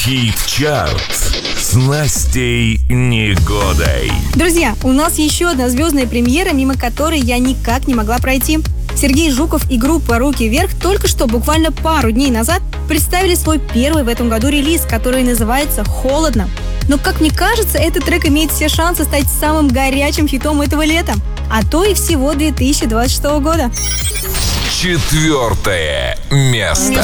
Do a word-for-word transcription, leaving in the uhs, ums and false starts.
Хит-чарт с Настей Негодой. Друзья, у нас еще одна звездная премьера, мимо которой я никак не могла пройти. Сергей Жуков и группа «Руки вверх» только что, буквально пару дней назад, представили свой первый в этом году релиз, который называется «Холодно». Но, как мне кажется, этот трек имеет все шансы стать самым горячим хитом этого лета, а то и всего две тысячи двадцать шестого года. Четвертое место.